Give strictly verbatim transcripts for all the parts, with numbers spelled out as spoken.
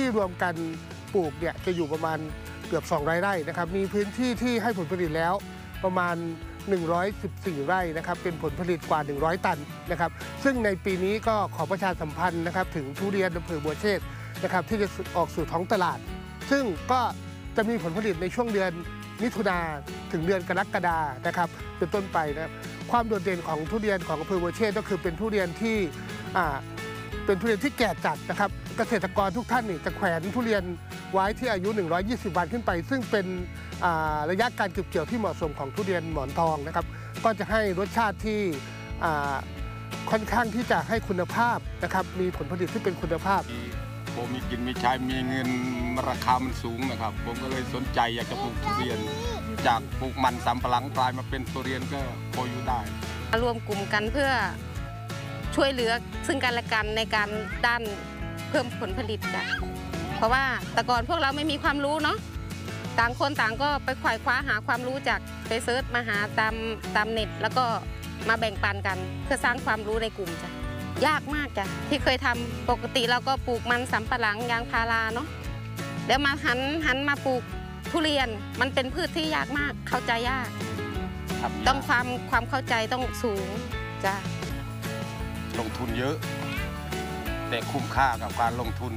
รวมกันปลูกเนี่ยจะอยู่ประมาณเกือบสองร้อยไร่นะครับมีพื้นที่ที่ให้ผลผลิตแล้วประมาณหนึ่งร้อยสิบสี่ไร่นะครับเป็นผลผลิตกว่าหนึ่งร้อยตันนะครับซึ่งในปีนี้ก็ขอประชาสัมพันธ์นะครับถึงทุเรียนอำเภอบัวเชษฐ์นะครับที่จะออกสู่ท้องตลาดซึ่งก็จะมีผลผลิตในช่วงเดือนมิถุนาถึงเดือนกรกฎานะครับเป็นต้นไปนะครับความโดดเด่นของทุเรียนของอำเภอบัวเชษฐ์ก็คือเป็นทุเรียนที่อ่าเป็นทุเรียนที่แก่จัดนะครับเกษตรกรทุกท่านนี่จะแขวนทุเรียนไว้ที่อายุหนึ่งร้อยยี่สิบวันขึ้นไปซึ่งเป็นระยะการเก็บเกี่ยวที่เหมาะสมของทุเรียนหมอนทองนะครับก็จะให้รสชาติที่ค่อนข้างที่จะให้คุณภาพนะครับมีผลผลิตที่เป็นคุณภาพผมมีกินมีใช้มีเงินราคามันสูงนะครับผมก็เลยสนใจอยากจะปลูกทุเรียนจากปลูกมันสำปะหลังกลายมาเป็นทุเรียนก็พออยู่ได้รวมกลุ่มกันเพื่อช่วยเหลือซึ่งกันและกันในการด้านเพิ่มผลผลิตจ้ะเพราะว่าแต่ก่อนพวกเราไม่มีความรู้เนาะต่างคนต่างก็ไปขวายคว้าหาความรู้จากไปเซิร์ชมาหาตามตามเน็ตแล้วก็มาแบ่งปันกันเพื่อสร้างความรู้ในกลุ่มจ้ะยากมากจ้ะที่เคยทำปกติเราก็ปลูกมันสำปะหลังยางพาราเนาะแล้วมาหันหันมาปลูกทุเรียนมันเป็นพืชที่ยากมากเข้าใจยากต้องความความเข้าใจต้องสูงจ้ะลงทุนเยอะแต่คุ้มค่ากับการลงทุน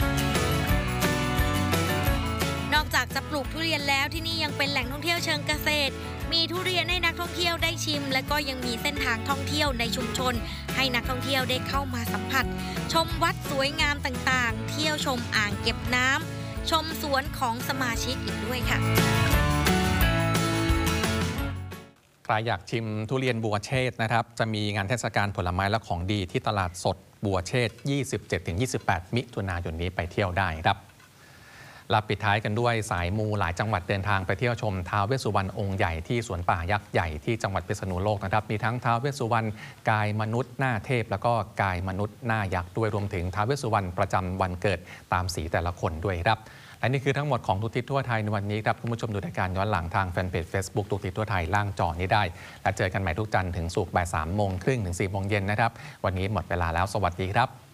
นอกจากจะปลูกทุเรียนแล้วที่นี่ยังเป็นแหล่งท่องเที่ยวเชิงเกษตรมีทุเรียนให้นักท่องเที่ยวได้ชิมและก็ยังมีเส้นทางท่องเที่ยวในชุมชนให้นักท่องเที่ยวได้เข้ามาสัมผัสชมวัดสวยงามต่างๆเที่ยวชมอ่างเก็บน้ำชมสวนของสมาชิกอีกด้วยค่ะใครอยากชิมทุเรียนบัวเชษฐ์นะครับจะมีงานเทศกาลผลไม้และของดีที่ตลาดสดบัวเชษฐ์ ยี่สิบเจ็ดถึงยี่สิบแปด มิถุนายนนี้ไปเที่ยวได้ครับลาปิดท้ายกันด้วยสายมูหลายจังหวัดเดินทางไปเที่ยวชมท้าวเวสสุวรรณองค์ใหญ่ที่สวนป่ายักษ์ใหญ่ที่จังหวัดพิษณุโลกนะครับมีทั้งท้าวเวสสุวรรณกายมนุษย์หน้าเทพแล้วก็กายมนุษย์หน้ายักษ์ด้วยรวมถึงท้าวเวสสุวรรณประจำวันเกิดตามสีแต่ละคนด้วยครับและนี่คือทั้งหมดของทุกทิศทั่วไทยในวันนี้ครับคุณผู้ชมดูรายการย้อนหลังทางแฟนเพจ Facebook ทุกทิศทั่วไทยล่างจอนี้ได้และเจอกันใหม่ทุกจันทร์ถึงศุกร์บ่ายสามโมงครึ่งถึงสี่โมงเย็นนะครับวันนี้หมดเวลาแล้วสวัสดีครับ